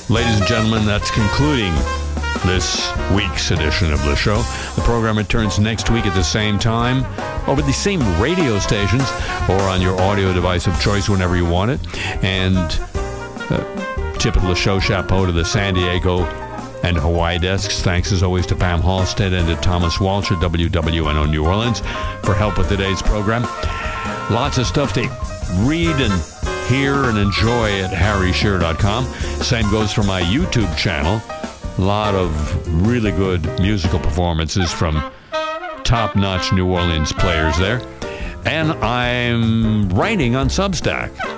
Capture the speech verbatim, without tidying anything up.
Ladies and gentlemen, that's concluding this week's edition of the show. The program returns next week at the same time, over the same radio stations, or on your audio device of choice whenever you want it. And uh, tip of the show chapeau to the San Diego and Hawaii desks. Thanks as always to Pam Halstead and to Thomas Walsh at W W N O New Orleans for help with today's program. Lots of stuff to read and hear and enjoy at harry shearer dot com. Same goes for my YouTube channel. A lot of really good musical performances from top-notch New Orleans players there. And I'm writing on Substack.